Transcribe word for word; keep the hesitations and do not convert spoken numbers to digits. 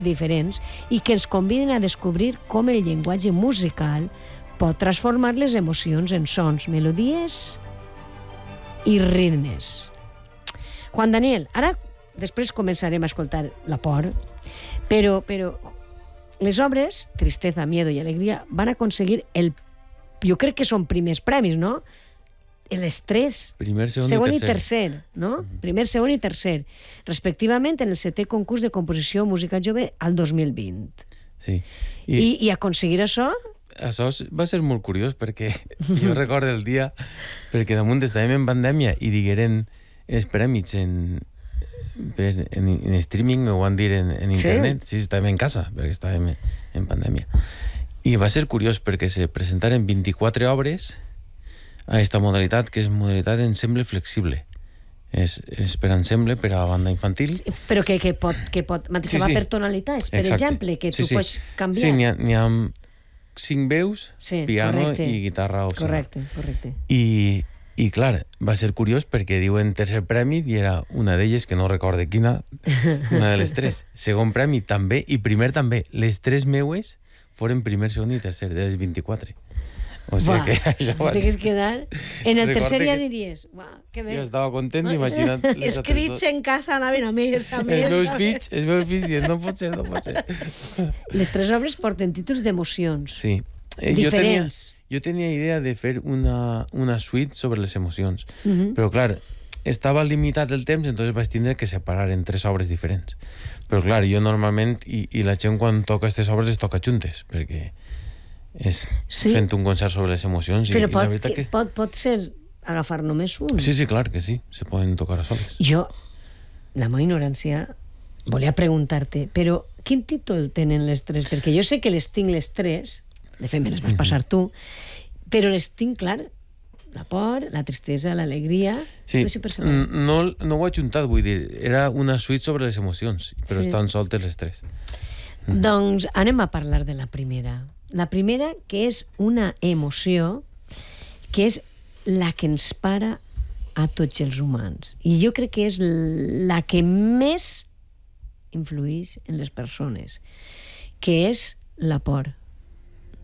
diferents i que ens conviden a descobrir com el llenguatge musical pot transformar les emocions en sons, melodies i ritmes. Juan Daniel, ara després començarem a escoltar la por, però, però les obres, Tristeza, Miedo i Alegria, van aconseguir el... Jo crec que són primers premis, no? Les tres. Primer, segon, segon i i tercer. tercer, no? Uh-huh. Primer, segon i tercer. Respectivament en el setè concurs de composició música jove al dos mil vint. Sí. I, I, i aconseguir això... Això va ser molt curiós, perquè jo recordo el dia, perquè damunt estàvem en pandèmia i digueren els premis en, per, en, en streaming, ho van dir en, en internet. Sí? Sí, estàvem en casa, perquè estàvem en, en pandèmia. I va ser curiós perquè se presentaren vint-i-quatre obres a aquesta modalitat, que és modalitat ensemble flexible. És, és per ensemble, per a banda infantil. Sí, però que, que pot, que pot mateixa sí, va sí. per tonalitats, per Exacte. exemple, que sí, tu sí. pots canviar. Sí, n'hi ha, n'hi ha cinc veus, sí, piano correcte. i guitarra o correcte, correcte. I, i clar, va ser curiós perquè diuen tercer premi i era una d'elles, que no recorde quina, una de les tres. Segon premi també i primer també. Les tres meues foren primer, segon i tercer, de les vint-i-quatre. O sigui Buah, que això va ser... quedar... En el Recorde tercer ja que... diries... Buah, que bé. Jo estava content imaginant... Els crits en casa anaven a més, a més. Els meus fills, els meus fills dient, no pot ser, no pot ser. Les tres obres porten títols d'emocions. Sí. Eh, diferents. Jo tenia, jo tenia idea de fer una, una suite sobre les emocions, Uh -huh. però clar, estava limitat el temps, entonces vaig tindre que separar en tres obres diferents. Però clar, jo normalment, i, i la gent quan toca aquestes obres les toca juntes, perquè és sí. fent un concert sobre les emocions. Però i, pot, i la veritat que... pot, pot ser agafar només un. Sí, sí, clar que sí, se poden tocar a soles. Jo, la meva ignorància, volia preguntar-te, però quin títol tenen les tres? Perquè jo sé que les tinc les tres, de fet me les vas passar tu, però les tinc, clar, la por, la tristesa, l'alegria... Sí, no, no ho he ajuntat, vull dir, era una suite sobre les emocions, però sí. estan soltes les tres. Mm. Doncs anem a parlar de la primera. La primera, que és una emoció que és la que ens para a tots els humans. I jo crec que és la que més influïx en les persones, que és la por.